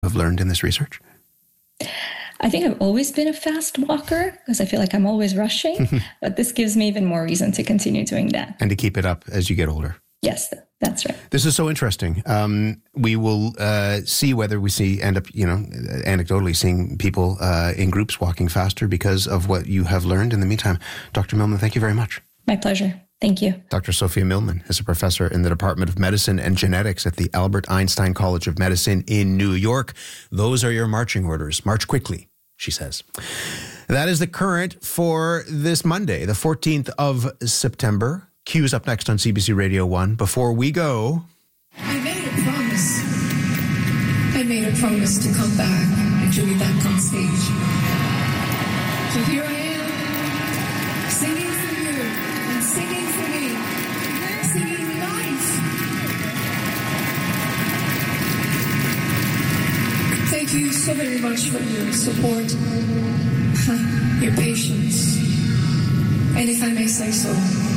have learned in this research? I think I've always been a fast walker because I feel like I'm always rushing, but this gives me even more reason to continue doing that. And to keep it up as you get older. Yes, that's right. This is so interesting. We will see whether we end up, anecdotally seeing people in groups walking faster because of what you have learned in the meantime. Dr. Millman, thank you very much. My pleasure. Thank you. Dr. Sophia Millman is a professor in the Department of Medicine and Genetics at the Albert Einstein College of Medicine in New York. Those are your marching orders. March quickly, she says. That is the current for this Monday, the 14th of September. Q's up next on CBC Radio 1. Before we go... I made a promise. I made a promise to come back and to be back on stage. So here I am, singing for you and singing for me, singing live. Thank you so very much for your support, your patience, and if I may say so,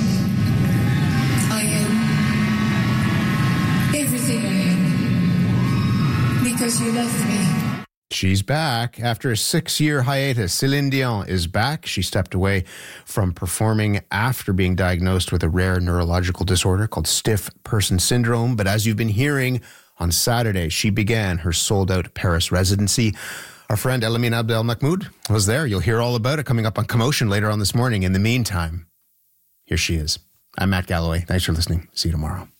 I am everything I am because you love me. She's back. After a 6-year hiatus, Céline Dion is back. She stepped away from performing after being diagnosed with a rare neurological disorder called stiff person syndrome. But as you've been hearing, on Saturday, she began her sold-out Paris residency. Our friend Elamine Abdelmahmoud was there. You'll hear all about it coming up on Commotion later on this morning. In the meantime, here she is. I'm Matt Galloway. Thanks for listening. See you tomorrow.